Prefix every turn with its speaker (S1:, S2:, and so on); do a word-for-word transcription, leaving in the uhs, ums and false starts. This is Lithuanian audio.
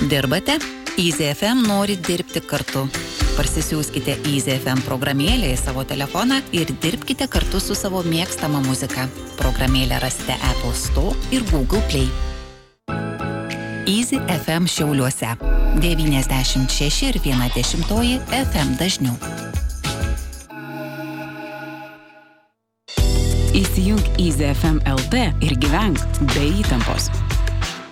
S1: Dirbate? Easy F M nori dirbti kartu. Parsisiųskite Easy F M programėlę į savo telefoną ir dirbkite kartu su savo mėgstama muzika. Programėlę rasite Apple Store ir Google Play. Easy F M Šiauliuose. devyniasdešimt šeši ir viena dešimtoji F M dažnių.
S2: Įsijunk Easy F M L T ir gyvenk be įtampos.